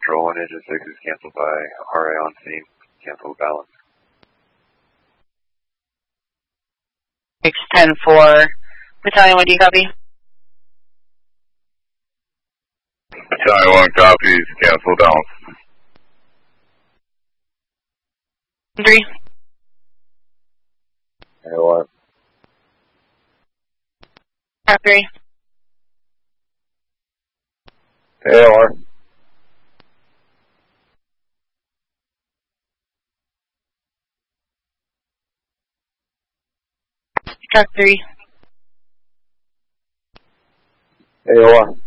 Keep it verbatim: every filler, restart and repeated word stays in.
Control one, Engine six is canceled by R A on scene. Cancel balance. six ten four. Battalion one, do you copy? Battalion one copies, cancel balance. Three. A one. Track three. A one. Track three. A one.